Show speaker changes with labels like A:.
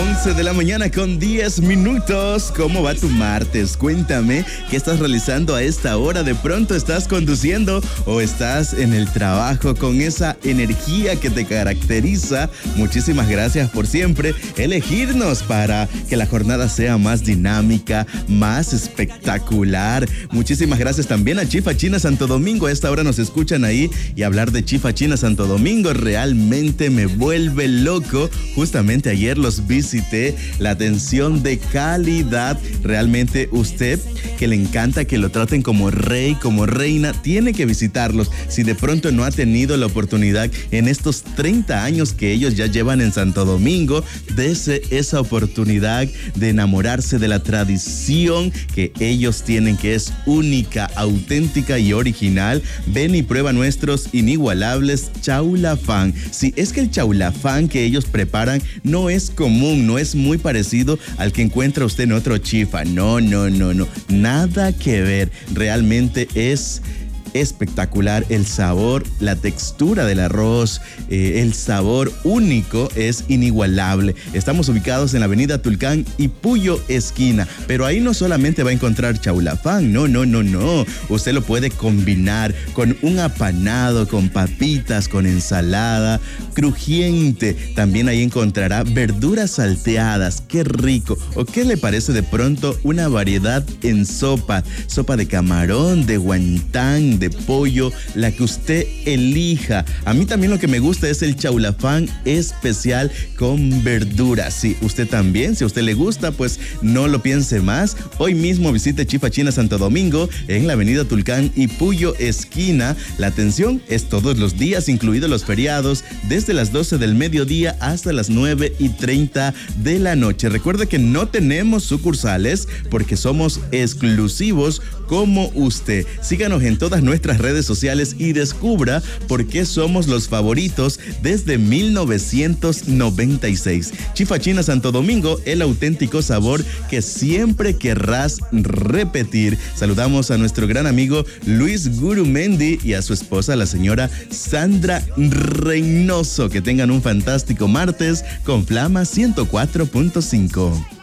A: 11 de la mañana con 10 minutos. ¿Cómo va tu martes? Cuéntame, ¿qué estás realizando a esta hora? ¿De pronto estás conduciendo o estás en el trabajo con esa energía que te caracteriza? Muchísimas gracias por siempre elegirnos para que la jornada sea más dinámica, más espectacular. Muchísimas gracias también a Chifa China Santo Domingo. A esta hora nos escuchan ahí y hablar de Chifa China Santo Domingo realmente me vuelve loco. Justamente ayer los visité, la atención de calidad. Realmente usted que le encanta que lo traten como rey, como reina, tiene que visitarlos. Si de pronto no ha tenido la oportunidad en estos 30 años que ellos ya llevan en Santo Domingo, dese esa oportunidad de enamorarse de la tradición que ellos tienen, que es única, auténtica y original. Ven y prueba nuestros inigualables chaulafán. Si es que el chaulafán que ellos preparan no es común, no es muy parecido al que encuentra usted en otro chifa. No, nada que ver. Realmente es espectacular el sabor, la textura del arroz, el sabor único es inigualable. Estamos ubicados en la avenida Tulcán y Puyo esquina, pero ahí no solamente va a encontrar chaulafán, no. Usted lo puede combinar con un apanado, con papitas, con ensalada crujiente. También ahí encontrará verduras salteadas, qué rico. ¿O qué le parece de pronto una variedad en sopa de camarón, de guantán, de pollo, la que usted elija? A mí también lo que me gusta es el chaulafán especial con verduras. Sí, usted también, si a usted le gusta, pues no lo piense más. Hoy mismo visite Chifa China Santo Domingo en la avenida Tulcán y Puyo esquina. La atención es todos los días, incluidos los feriados, desde las 12 del mediodía hasta las 9:30 de la noche. Recuerde que no tenemos sucursales porque somos exclusivos como usted. Síganos en todas nuestras redes sociales y descubra por qué somos los favoritos desde 1996. Chifa China Santo Domingo, el auténtico sabor que siempre querrás repetir. Saludamos a nuestro gran amigo Luis Gurumendi y a su esposa, la señora Sandra Reynoso. Que tengan un fantástico martes con Flama 104.5.